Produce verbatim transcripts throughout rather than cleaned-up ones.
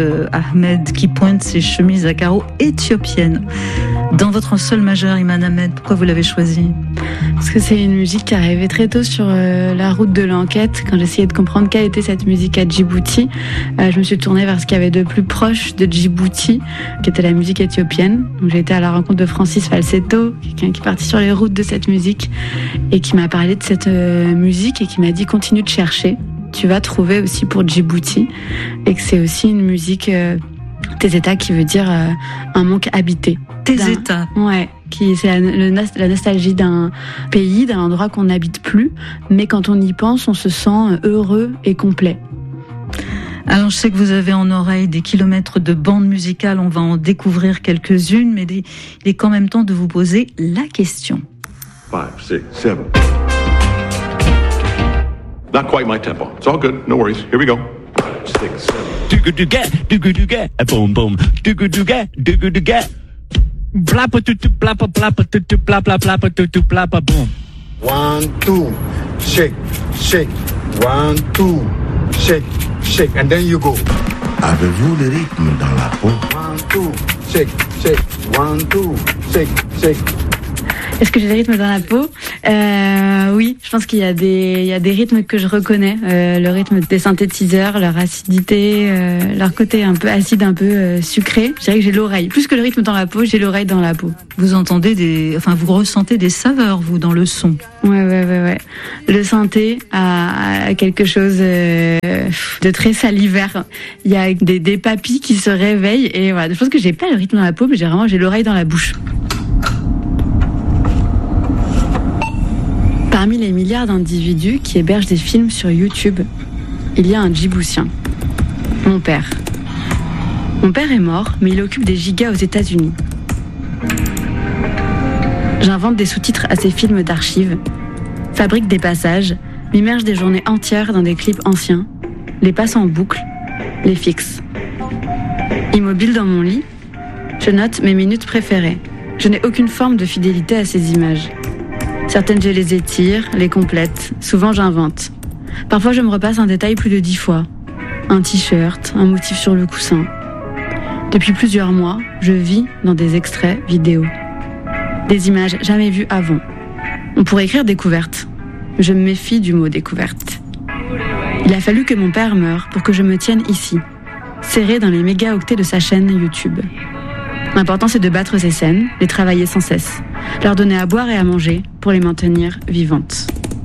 Euh, Ahmed qui pointe ses chemises à carreaux éthiopiennes. Dans votre sol majeur, Iman Ahmed, pourquoi vous l'avez choisi ? Parce que c'est une musique qui arrivait très tôt sur euh, la route de l'enquête. Quand j'essayais de comprendre quelle était cette musique à Djibouti, euh, je me suis tournée vers ce qu'il y avait de plus proche de Djibouti, qui était la musique éthiopienne. Donc, j'ai été à la rencontre de Francis Falsetto, quelqu'un qui est parti sur les routes de cette musique et qui m'a parlé de cette euh, musique et qui m'a dit continue de chercher. Tu vas trouver aussi pour Djibouti et que c'est aussi une musique euh, tes états qui veut dire euh, un manque habité. Tes états. Ouais, qui c'est la, le, la nostalgie d'un pays, d'un endroit qu'on n'habite plus, mais quand on y pense, on se sent heureux et complet. Alors je sais que vous avez en oreille des kilomètres de bandes musicales, on va en découvrir quelques-unes, mais il est quand même temps de vous poser la question. Five, six, seven. Not quite my tempo. It's all good. No worries. Here we go. Five, six, seven. Do good to get, do good to get, boom boom. Do good to get, do good to get. Blappa tu tu blappa blappa tu tu blappa blappa tu tu blappa boom. One two, shake, shake. One two, shake, shake, and then you go. Avez-vous le rythme dans la peau? One two, shake, shake. One two, shake, shake. Est-ce que j'ai des rythmes dans la peau ? euh, Oui, je pense qu'il y a des, il y a des rythmes que je reconnais. Euh, le rythme des synthétiseurs, leur acidité, euh, leur côté un peu acide, un peu euh, sucré. Je dirais que j'ai l'oreille. Plus que le rythme dans la peau, j'ai l'oreille dans la peau. Vous entendez des, enfin, vous ressentez des saveurs, vous, dans le son. Ouais, ouais, ouais, ouais. Le synthé a, a quelque chose euh, de très salivaire. Il y a des, des papilles qui se réveillent et voilà. Je pense que j'ai pas le rythme dans la peau, mais j'ai vraiment, j'ai l'oreille dans la bouche. Parmi les milliards d'individus qui hébergent des films sur YouTube, il y a un Djiboutien, mon père. Mon père est mort, mais il occupe des gigas aux États-Unis. J'invente des sous-titres à ces films d'archives, fabrique des passages, m'immerge des journées entières dans des clips anciens, les passe en boucle, les fixe. Immobile dans mon lit, je note mes minutes préférées. Je n'ai aucune forme de fidélité à ces images. Certaines, je les étire, les complète. Souvent, j'invente. Parfois, je me repasse un détail plus de dix fois. Un t-shirt, un motif sur le coussin. Depuis plusieurs mois, je vis dans des extraits vidéo. Des images jamais vues avant. On pourrait écrire découverte. Je me méfie du mot découverte. Il a fallu que mon père meure pour que je me tienne ici, serré dans les mégaoctets de sa chaîne YouTube. L'important, c'est de battre ces scènes, les travailler sans cesse, leur donner à boire et à manger pour les maintenir vivantes.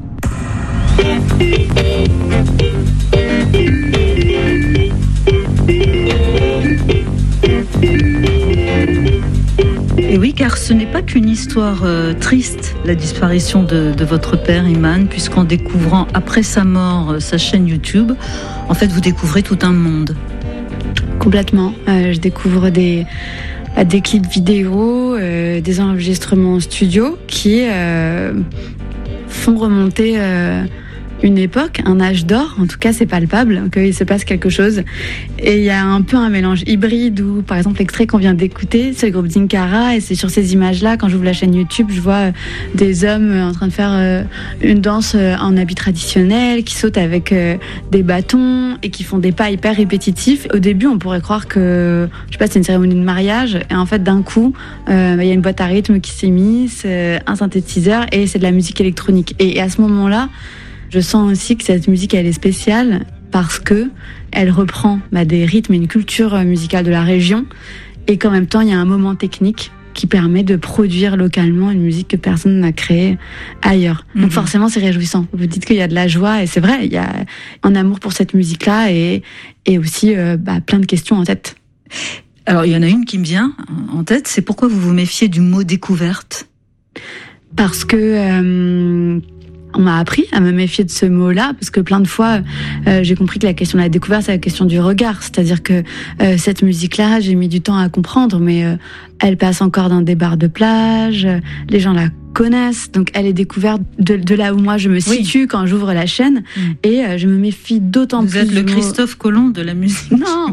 Et oui, car ce n'est pas qu'une histoire euh, triste, la disparition de, de votre père, Iman, puisqu'en découvrant après sa mort euh, sa chaîne YouTube, en fait, vous découvrez tout un monde. Complètement. Euh, je découvre des... des clips vidéo, euh, des enregistrements studio qui euh, font remonter euh, une époque, un âge d'or. En tout cas, c'est palpable qu'il se passe quelque chose. Et il y a un peu un mélange hybride où, par exemple, l'extrait qu'on vient d'écouter, c'est le groupe Dinkara, et c'est sur ces images-là, quand j'ouvre la chaîne YouTube, je vois des hommes en train de faire une danse en habit traditionnel, qui sautent avec des bâtons et qui font des pas hyper répétitifs. Au début, on pourrait croire que, je sais pas, c'est une cérémonie de mariage, et en fait, d'un coup, euh, il y a une boîte à rythme qui s'est mise, un synthétiseur, et c'est de la musique électronique. Et, et à ce moment-là, je sens aussi que cette musique, elle est spéciale parce que elle reprend bah, des rythmes et une culture musicale de la région, et qu'en même temps, il y a un moment technique qui permet de produire localement une musique que personne n'a créée ailleurs. Mm-hmm. Donc forcément, c'est réjouissant. Vous dites qu'il y a de la joie, et c'est vrai, il y a un amour pour cette musique-là, et, et aussi euh, bah, plein de questions en tête. Alors, il y en a une qui me vient en tête, c'est pourquoi vous vous méfiez du mot découverte ? Parce que... Euh, On m'a appris à me méfier de ce mot-là, parce que plein de fois, euh, j'ai compris que la question de la découverte, c'est la question du regard. C'est-à-dire que euh, cette musique-là, j'ai mis du temps à comprendre, mais euh, elle passe encore dans des bars de plage, euh, les gens la connaissent, donc elle est découverte de, de là où moi je me situe oui. quand j'ouvre la chaîne, mmh. et euh, je me méfie d'autant Vous plus. Vous êtes le mot... Christophe Colomb de la musique. Non.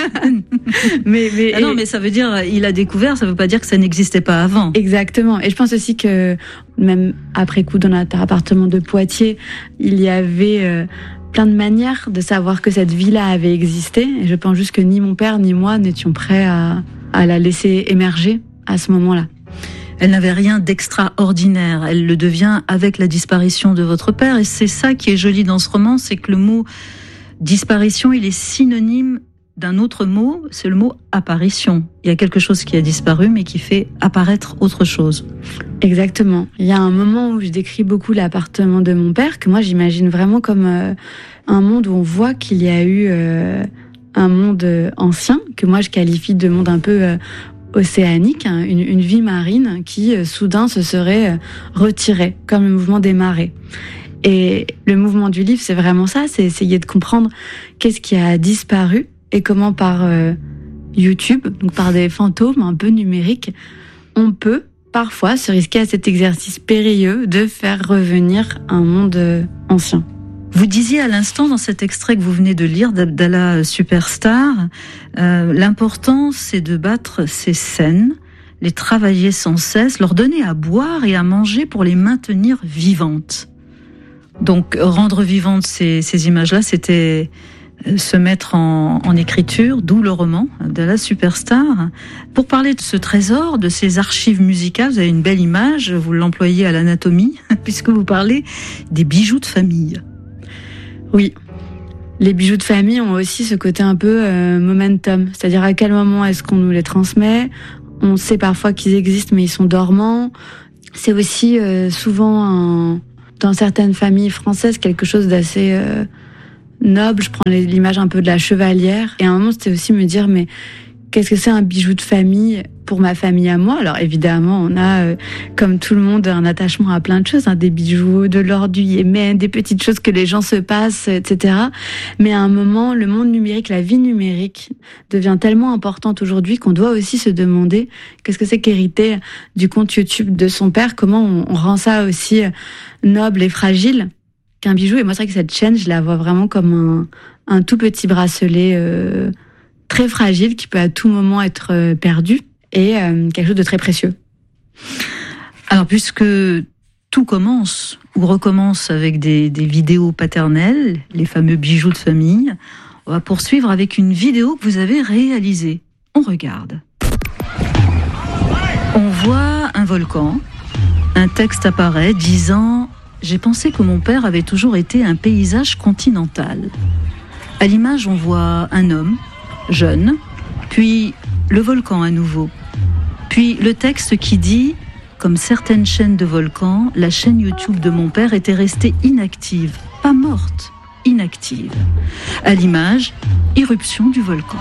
mais, mais ah non, mais ça veut dire il a découvert, ça veut pas dire que ça n'existait pas avant. Exactement. Et je pense aussi que même après coup dans notre appartement de Poitiers, il y avait euh, plein de manières de savoir que cette vie-là avait existé. Et je pense juste que ni mon père ni moi n'étions prêts à, à la laisser émerger à ce moment-là. Elle n'avait rien d'extraordinaire. Elle le devient avec la disparition de votre père. Et c'est ça qui est joli dans ce roman, c'est que le mot disparition, il est synonyme d'un autre mot, c'est le mot apparition. Il y a quelque chose qui a disparu, mais qui fait apparaître autre chose. Exactement. Il y a un moment où je décris beaucoup l'appartement de mon père, que moi j'imagine vraiment comme euh, un monde où on voit qu'il y a eu euh, un monde ancien, que moi je qualifie de monde un peu euh, océanique, hein, une, une vie marine qui euh, soudain se serait euh, retirée, comme le mouvement des marées. Et le mouvement du livre, c'est vraiment ça, c'est essayer de comprendre qu'est-ce qui a disparu et comment par euh, YouTube, donc par des fantômes un peu numériques, on peut parfois se risquer à cet exercice périlleux de faire revenir un monde euh, ancien. Vous disiez à l'instant dans cet extrait que vous venez de lire d'Abdallah Superstar, euh, l'important c'est de battre ces scènes, les travailler sans cesse, leur donner à boire et à manger pour les maintenir vivantes. Donc rendre vivantes ces, ces images-là, c'était se mettre en, en écriture, d'où le roman Abdallah Superstar. Pour parler de ce trésor, de ces archives musicales, vous avez une belle image, vous l'employez à l'anatomie, puisque vous parlez des bijoux de famille. Oui, les bijoux de famille ont aussi ce côté un peu euh, momentum, c'est-à-dire à quel moment est-ce qu'on nous les transmet. On sait parfois qu'ils existent, mais ils sont dormants. C'est aussi euh, souvent, un, dans certaines familles françaises, quelque chose d'assez euh, noble. Je prends l'image un peu de la chevalière. Et à un moment, c'était aussi me dire, mais qu'est-ce que c'est un bijou de famille pour ma famille à moi? Alors évidemment, on a, euh, comme tout le monde, un attachement à plein de choses, hein, des bijoux, de l'or, du yémen, des petites choses que les gens se passent, et cetera. Mais à un moment, le monde numérique, la vie numérique devient tellement importante aujourd'hui qu'on doit aussi se demander qu'est-ce que c'est qu'hériter du compte YouTube de son père, comment on, on rend ça aussi noble et fragile qu'un bijou. Et moi, c'est vrai que cette chaîne, je la vois vraiment comme un, un tout petit bracelet euh, très fragile qui peut à tout moment être euh, perdu. Et euh, quelque chose de très précieux. Alors, puisque tout commence ou recommence avec des, des vidéos paternelles, les fameux bijoux de famille, on va poursuivre avec une vidéo que vous avez réalisée. On regarde. On voit un volcan, un texte apparaît disant « J'ai pensé que mon père avait toujours été un paysage continental ». À l'image, on voit un homme, jeune, puis le volcan à nouveau. Puis le texte qui dit, comme certaines chaînes de volcans, la chaîne YouTube de mon père était restée inactive, pas morte, inactive. À l'image, éruption du volcan.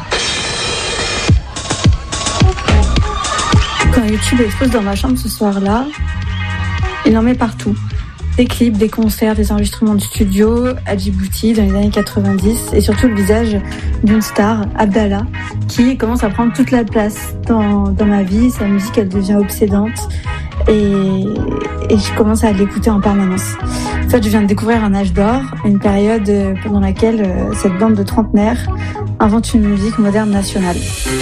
Quand YouTube expose dans ma chambre ce soir-là, il en met partout. Des clips, des concerts, des enregistrements de studio à Djibouti dans les années quatre-vingt-dix et surtout le visage d'une star, Abdallah, qui commence à prendre toute la place dans, dans ma vie. Sa musique, elle devient obsédante et, et je commence à l'écouter en permanence. En fait, je viens de découvrir un âge d'or, une période pendant laquelle cette bande de trentenaires invente une musique moderne nationale.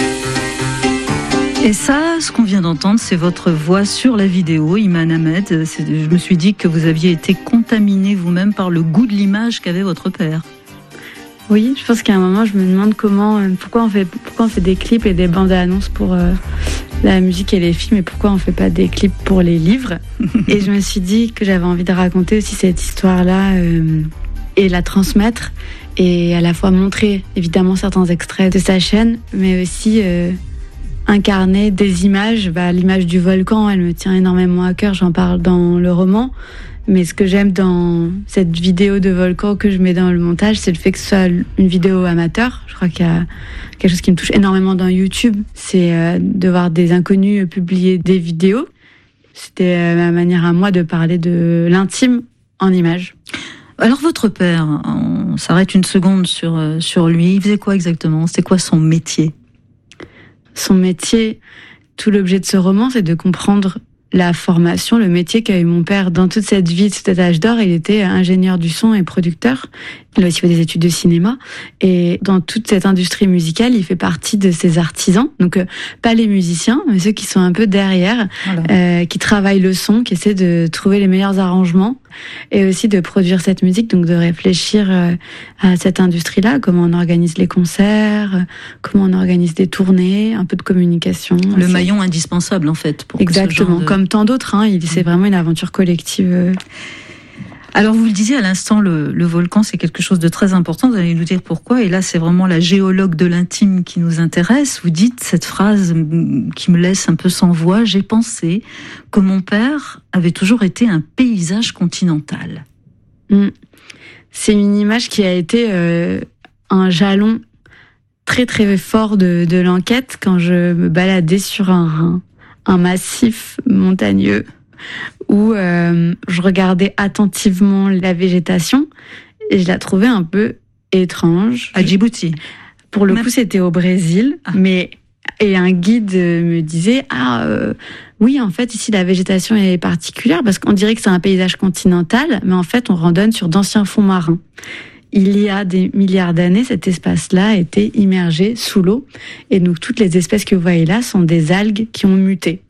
Et ça, ce qu'on vient d'entendre, c'est votre voix sur la vidéo, Iman Ahmed. Je me suis dit que vous aviez été contaminé vous-même par le goût de l'image qu'avait votre père. Oui, je pense qu'à un moment, je me demande comment, pourquoi on fait, pourquoi on fait des clips et des bandes annonces pour euh, la musique et les films, et pourquoi on fait pas des clips pour les livres. Et je me suis dit que j'avais envie de raconter aussi cette histoire-là euh, et la transmettre, et à la fois montrer évidemment certains extraits de sa chaîne, mais aussi euh, incarner des images. Bah, l'image du volcan, elle me tient énormément à cœur, j'en parle dans le roman. Mais ce que j'aime dans cette vidéo de volcan que je mets dans le montage, c'est le fait que ce soit une vidéo amateur. Je crois qu'il y a quelque chose qui me touche énormément dans YouTube, c'est euh, de voir des inconnus publier des vidéos. C'était euh, ma manière à moi de parler de l'intime en images. Alors votre père, on s'arrête une seconde sur, sur lui. Il faisait quoi exactement? C'était quoi son métier? Son métier, tout l'objet de ce roman, c'est de comprendre la formation, le métier qu'a eu mon père dans toute cette vie, de cet âge d'or. Il était ingénieur du son et producteur. Il a aussi fait des études de cinéma. Et dans toute cette industrie musicale, il fait partie de ces artisans. Donc, euh, pas les musiciens, mais ceux qui sont un peu derrière, voilà. euh, qui travaillent le son, qui essaient de trouver les meilleurs arrangements et aussi de produire cette musique, donc de réfléchir euh, à cette industrie-là, comment on organise les concerts, euh, comment on organise des tournées, un peu de communication. Le aussi. maillon indispensable, en fait. Pour Exactement, que ce genre de... comme tant d'autres. Hein, il, c'est vraiment une aventure collective. Euh, Alors, vous le disiez à l'instant, le, le volcan, c'est quelque chose de très important. Vous allez nous dire pourquoi. Et là, c'est vraiment la géologue de l'intime qui nous intéresse. Vous dites cette phrase qui me laisse un peu sans voix. J'ai pensé que mon père avait toujours été un paysage continental. Mmh. C'est une image qui a été euh, un jalon très, très fort de, de l'enquête quand je me baladais sur un, un massif montagneux où euh, je regardais attentivement la végétation et je la trouvais un peu étrange. À Djibouti. Pour le Même... coup, c'était au Brésil, ah. mais et un guide me disait ah euh, oui, en fait ici la végétation est particulière parce qu'on dirait que c'est un paysage continental, mais en fait on randonne sur d'anciens fonds marins. Il y a des milliards d'années, cet espace-là a été immergé sous l'eau et donc toutes les espèces que vous voyez là sont des algues qui ont muté.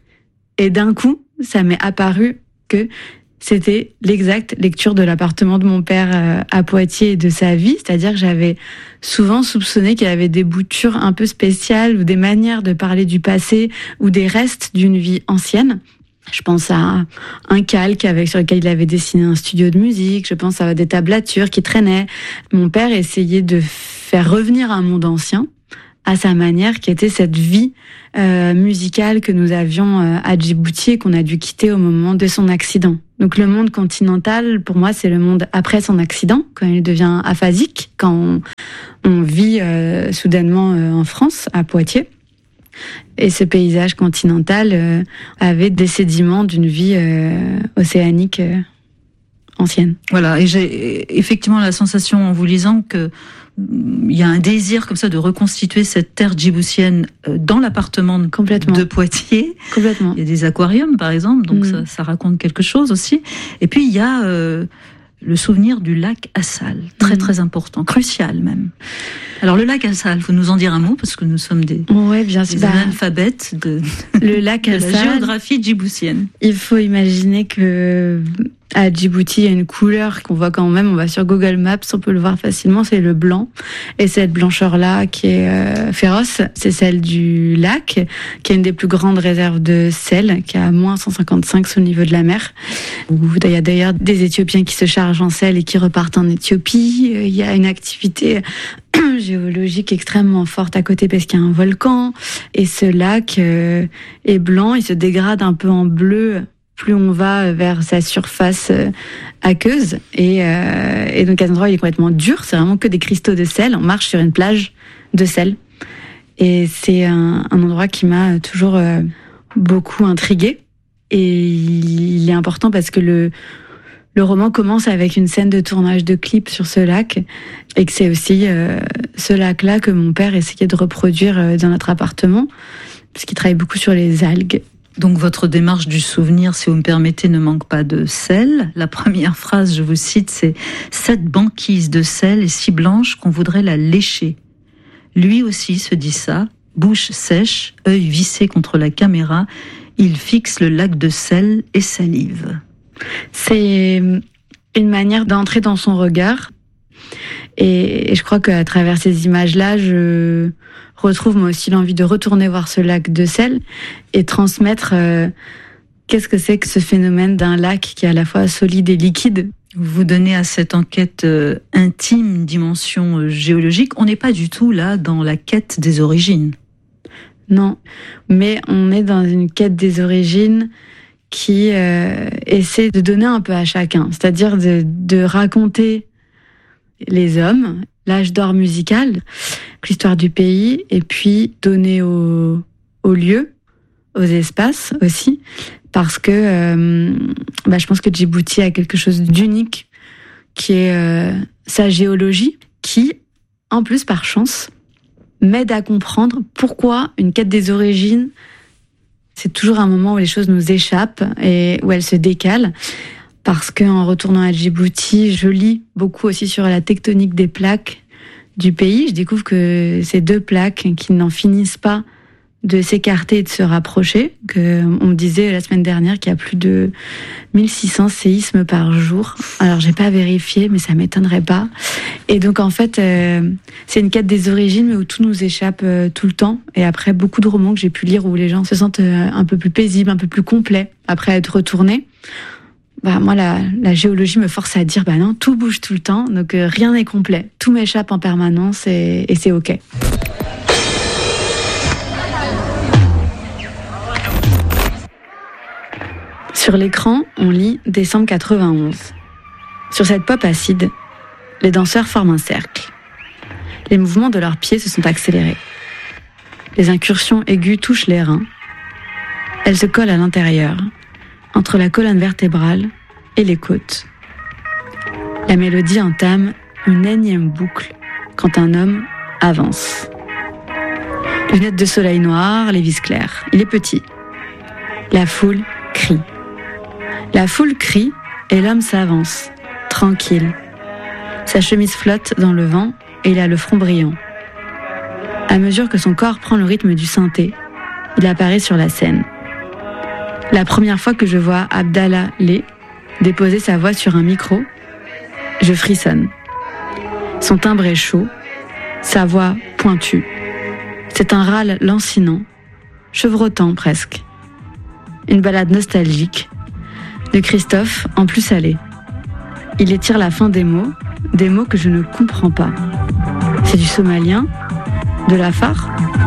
Et d'un coup, ça m'est apparu que c'était l'exacte lecture de l'appartement de mon père à Poitiers et de sa vie. C'est-à-dire que j'avais souvent soupçonné qu'il y avait des boutures un peu spéciales ou des manières de parler du passé ou des restes d'une vie ancienne. Je pense à un calque avec, sur lequel il avait dessiné un studio de musique. Je pense à des tablatures qui traînaient. Mon père essayait de faire revenir un monde ancien à sa manière, qui était cette vie euh, musicale que nous avions euh, à Djibouti et qu'on a dû quitter au moment de son accident. Donc le monde continental, pour moi, c'est le monde après son accident, quand il devient aphasique, quand on, on vit euh, soudainement euh, en France, à Poitiers. Et ce paysage continental euh, avait des sédiments d'une vie euh, océanique euh, ancienne. Voilà, et j'ai effectivement la sensation en vous lisant que il y a un désir comme ça de reconstituer cette terre djiboutienne dans l'appartement de, de Poitiers. Complètement. Il y a des aquariums, par exemple, donc mmh. ça, ça raconte quelque chose aussi. Et puis, il y a euh, le souvenir du lac Assal, très, mmh. très important, crucial même. Alors, le lac Assal, il faut nous en dire un mot, parce que nous sommes des, ouais, bien sûr. des analphabètes de, le lac de Assal, la géographie djiboutienne. Il faut imaginer que à Djibouti, il y a une couleur qu'on voit quand même, on va sur Google Maps, on peut le voir facilement, c'est le blanc. Et cette blancheur-là qui est euh, féroce, c'est celle du lac, qui est une des plus grandes réserves de sel, qui est à moins cent cinquante-cinq sous le niveau de la mer. Il y a d'ailleurs des Éthiopiens qui se chargent en sel et qui repartent en Éthiopie. Il y a une activité géologique extrêmement forte à côté parce qu'il y a un volcan. Et ce lac euh, est blanc, il se dégrade un peu en bleu plus on va vers sa surface aqueuse. Et, euh, et donc à un endroit, il est complètement dur. C'est vraiment que des cristaux de sel. On marche sur une plage de sel. Et c'est un, un endroit qui m'a toujours euh, beaucoup intriguée. Et il est important parce que le, le roman commence avec une scène de tournage de clip sur ce lac. Et que c'est aussi euh, ce lac-là que mon père essayait de reproduire euh, dans notre appartement. Parce qu'il travaille beaucoup sur les algues. Donc votre démarche du souvenir, si vous me permettez, ne manque pas de sel. La première phrase, je vous cite, c'est « Cette banquise de sel est si blanche qu'on voudrait la lécher ». Lui aussi se dit ça, bouche sèche, œil vissé contre la caméra, il fixe le lac de sel et salive. C'est une manière d'entrer dans son regard. Et je crois qu'à travers ces images-là, je retrouve moi aussi l'envie de retourner voir ce lac de sel et transmettre euh, qu'est-ce que c'est que ce phénomène d'un lac qui est à la fois solide et liquide. Vous donnez à cette enquête euh, intime une dimension euh, géologique. On n'est pas du tout là dans la quête des origines. Non, mais on est dans une quête des origines qui euh, essaie de donner un peu à chacun, c'est-à-dire de, de raconter les hommes, l'âge d'or musical, l'histoire du pays, et puis donner aux, aux lieux, aux espaces aussi, parce que euh, bah, je pense que Djibouti a quelque chose d'unique, qui est euh, sa géologie, qui, en plus par chance, m'aide à comprendre pourquoi une quête des origines, c'est toujours un moment où les choses nous échappent et où elles se décalent. parce qu'en retournant à Djibouti, je lis beaucoup aussi sur la tectonique des plaques du pays. Je découvre que ces deux plaques qui n'en finissent pas de s'écarter et de se rapprocher, que on me disait la semaine dernière qu'il y a plus de mille six cents séismes par jour. Alors j'ai pas vérifié, mais ça m'étonnerait pas. Et donc en fait, euh, c'est une quête des origines, mais où tout nous échappe euh, tout le temps. Et après beaucoup de romans que j'ai pu lire où les gens se sentent euh, un peu plus paisibles, un peu plus complets après être retournés. Bah moi la, la géologie me force à dire bah non, tout bouge tout le temps, donc euh, rien n'est complet, tout m'échappe en permanence et, et c'est ok. Sur l'écran, on lit décembre quatre-vingt-onze. Sur cette pop acide, les danseurs forment un cercle. Les mouvements de leurs pieds se sont accélérés. Les incursions aiguës touchent les reins. Elles se collent à l'intérieur, entre la colonne vertébrale et les côtes. La mélodie entame une énième boucle quand un homme avance. Lunettes de soleil noires, les vis claires. Il est petit. La foule crie. La foule crie et l'homme s'avance, tranquille. Sa chemise flotte dans le vent et il a le front brillant. À mesure que son corps prend le rythme du synthé, il apparaît sur la scène. La première fois que je vois Abdallah Lé déposer sa voix sur un micro, je frissonne. Son timbre est chaud, sa voix pointue. C'est un râle lancinant, chevrotant presque. Une balade nostalgique de Christophe en plus salé. Il étire la fin des mots, des mots que je ne comprends pas. C'est du somalien, de l'afar,